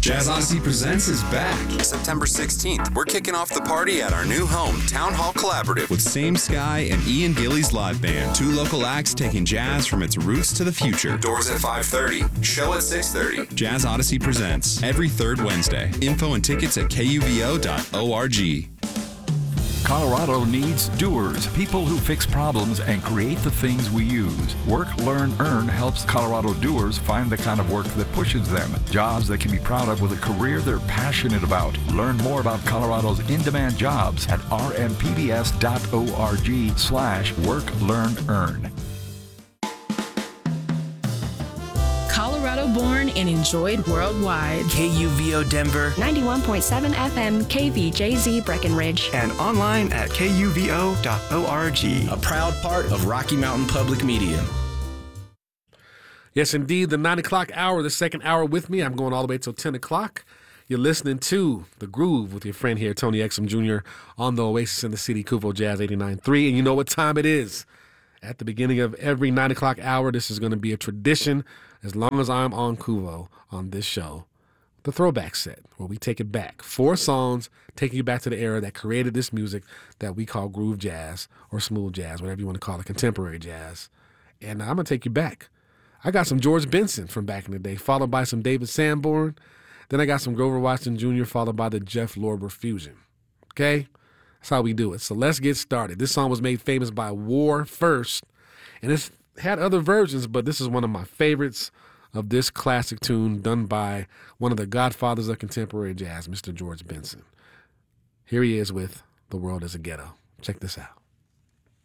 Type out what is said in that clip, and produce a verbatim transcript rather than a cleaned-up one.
Jazz Odyssey Presents is back. September sixteenth, we're kicking off the party at our new home, Town Hall Collaborative. With Same Sky and Ian Gillies Live Band. Two local acts taking jazz from its roots to the future. Doors at five thirty, show at six thirty. Jazz Odyssey Presents every third Wednesday. Info and tickets at K U V O dot org. Colorado needs doers, people who fix problems and create the things we use. Work, Learn, Earn helps Colorado doers find the kind of work that pushes them. Jobs they can be proud of with a career they're passionate about. Learn more about Colorado's in-demand jobs at r m p b s dot org slash work, learn, earn. Colorado born and enjoyed worldwide. K U V O Denver, ninety-one point seven F M K V J Z Breckenridge, and online at k u v o dot org. A proud part of Rocky Mountain Public Media. Yes, indeed, the nine o'clock hour, the second hour with me. I'm going all the way till ten o'clock. You're listening to The Groove with your friend here, Tony Exum Junior, on the Oasis in the City, Kuvo Jazz eighty-nine point three. And you know what time it is. At the beginning of every nine o'clock hour, this is going to be a tradition as long as I'm on Kuvo on this show. The Throwback Set, where we take it back. Four songs taking you back to the era that created this music that we call groove jazz or smooth jazz, whatever you want to call it, contemporary jazz. And I'm going to take you back. I got some George Benson from back in the day, followed by some David Sanborn. Then I got some Grover Washington Junior, followed by the Jeff Lorber Fusion. Okay? That's how we do it. So let's get started. This song was made famous by War First, and it's had other versions, but this is one of my favorites of this classic tune done by one of the godfathers of contemporary jazz, Mister George Benson. Here he is with The World is a Ghetto. Check this out.